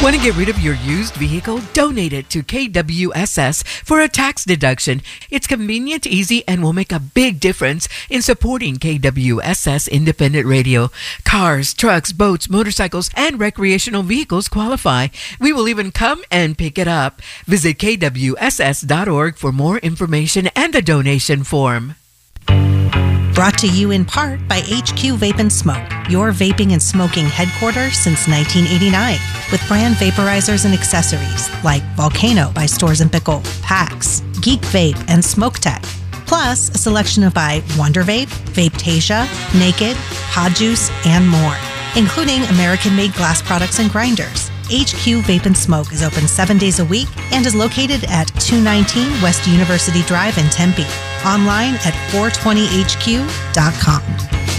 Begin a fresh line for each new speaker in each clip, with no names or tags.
Want to get rid of your used vehicle? Donate it to KWSS for a tax deduction. It's convenient, easy, and will make a big difference in supporting KWSS Independent Radio. Cars, trucks, boats, motorcycles, and recreational vehicles qualify. We will even come and pick it up. Visit kwss.org for more information and the donation form.
Brought to you in part by HQ Vape and Smoke, your vaping and smoking headquarters since 1989, with brand vaporizers and accessories like Volcano by Stores & Pickle, PAX, Geek Vape, and Smoke Tech. Plus, a selection of by Wonder Vape, Vapetasia, Naked, Pod Juice, and more, including American-made glass products and grinders. HQ Vape and Smoke is open 7 days a week and is located at 219 West University Drive in Tempe. Online at 420hq.com.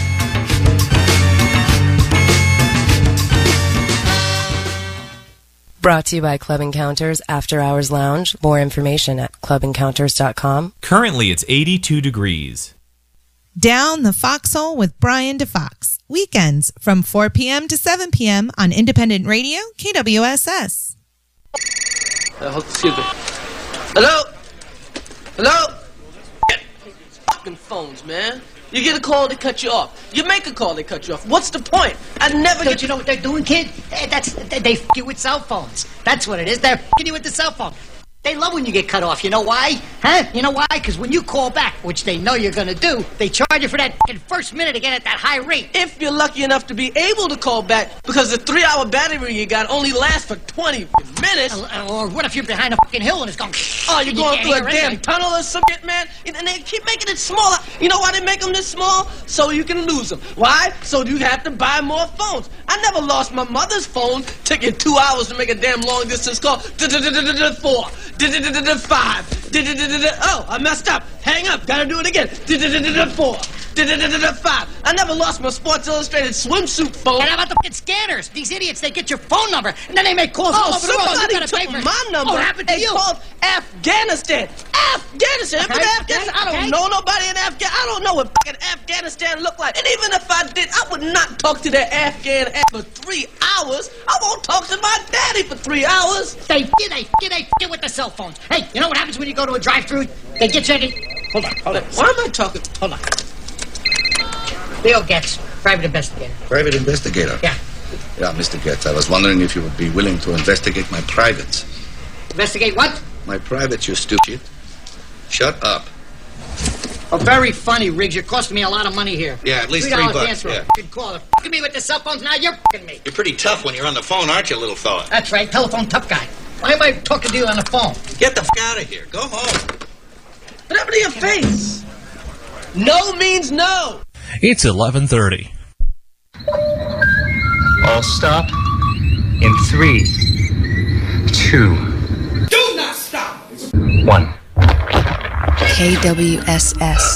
Brought to you by Club Encounters After Hours Lounge. More information at clubencounters.com.
Currently, it's 82 degrees.
Down the Foxhole with Brian DeFox. Weekends from 4 p.m. to 7 p.m. on Independent Radio, KWSS.
Excuse me. Hello? Hello? Get fucking phones, man. You get a call, they cut you off. You make a call, they cut you off. What's the point? I never
Don't you know what they're doing, kid? They f*** you with cell phones. That's what it is. They're f***ing you with the cell phone. They love when you get cut off. You know why? Huh? You know why? Because when you call back, which they know you're going to do, they charge you for that first minute again at that high rate.
If you're lucky enough to be able to call back, because the 3-hour battery you got only lasts for 20 minutes.
Or what if you're behind a fucking hill and it's going...
Oh, you're going through a damn tunnel or some shit, man? And they keep making it smaller. You know why they make them this small? So you can lose them. Why? So you have to buy more phones. I never lost my mother's phone. Taking 2 hours to make a damn long distance call. 4. 5. Oh, I messed up. Hang up. Gotta do it again. 4. 5. I never lost my Sports Illustrated swimsuit phone.
And how about the fucking scanners? These idiots, they get your phone number, and then they make calls all over the world.
Somebody took my number.
What happened to
they
you?
Called Afghanistan. Afghanistan.
Okay,
Afghanistan. I don't know nobody in Afghanistan. I don't know what fucking Afghanistan looked like. And even if I did, I would not talk to their Afghan ass for 3 hours. I won't talk to my daddy for 3 hours.
They get with the cell phones. Hey, you know what happens when you go to a drive-thru? They get you... Hold on.
Why am I talking?
Hold on. Bill Getz, private investigator.
Private investigator?
Yeah.
Yeah, Mr. Getz, I was wondering if you would be willing to investigate my privates.
Investigate what?
My privates, you stupid. Shut up.
Oh, very funny, Riggs. You're costing me a lot of money here.
Yeah, at least
$3
$3.
Answer
Yeah.
Good call. They're f***ing me with the cell phones now. You're f***ing me.
You're pretty tough when you're on the phone, aren't you, little fella?
That's right. Telephone tough guy. Why am I talking to you on the phone?
Get the f*** out of here. Go home.
What happened to your face? No means no.
It's 11:30.
All stop in 3, 2.
Do not stop.
1.
KWSS.